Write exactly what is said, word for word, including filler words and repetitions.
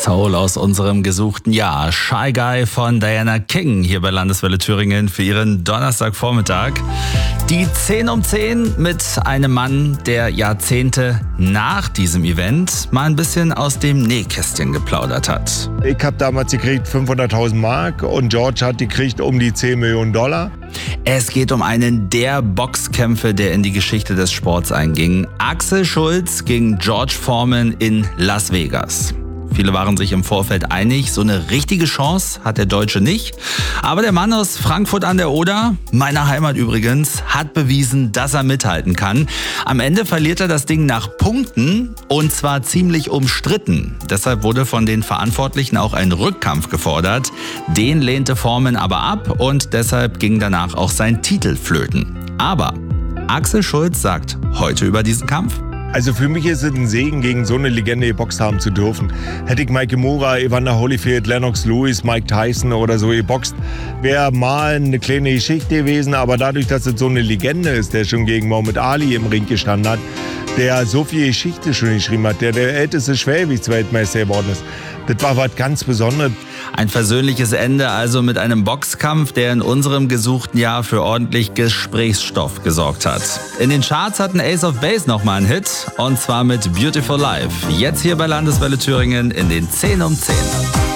Soul aus unserem gesuchten Jahr. Shy Guy von Diana King hier bei Landeswelle Thüringen für ihren Donnerstagvormittag. Die zehn um zehn mit einem Mann, der Jahrzehnte nach diesem Event mal ein bisschen aus dem Nähkästchen geplaudert hat. Ich habe damals gekriegt fünfhunderttausend Mark und George hat gekriegt um die zehn Millionen Dollar. Es geht um einen der Boxkämpfe, der in die Geschichte des Sports einging. Axel Schulz gegen George Foreman in Las Vegas. Viele waren sich im Vorfeld einig, so eine richtige Chance hat der Deutsche nicht. Aber der Mann aus Frankfurt an der Oder, meiner Heimat übrigens, hat bewiesen, dass er mithalten kann. Am Ende verliert er das Ding nach Punkten und zwar ziemlich umstritten. Deshalb wurde von den Verantwortlichen auch ein Rückkampf gefordert. Den lehnte Foreman aber ab und deshalb ging danach auch sein Titel flöten. Aber Axel Schulz sagt heute über diesen Kampf: Also für mich ist es ein Segen, gegen so eine Legende geboxt haben zu dürfen. Hätte ich Mike Kimura, Evander Holyfield, Lennox Lewis, Mike Tyson oder so geboxt, wäre mal eine kleine Geschichte gewesen. Aber dadurch, dass es so eine Legende ist, der schon gegen Muhammad Ali im Ring gestanden hat, der so viel Geschichte schon geschrieben hat, der der älteste Schwergewichtsweltmeister geworden ist, das war was ganz Besonderes. Ein versöhnliches Ende also mit einem Boxkampf, der in unserem gesuchten Jahr für ordentlich Gesprächsstoff gesorgt hat. In den Charts hatten Ace of Base nochmal einen Hit, und zwar mit Beautiful Life. Jetzt hier bei Landeswelle Thüringen in den zehn um zehn.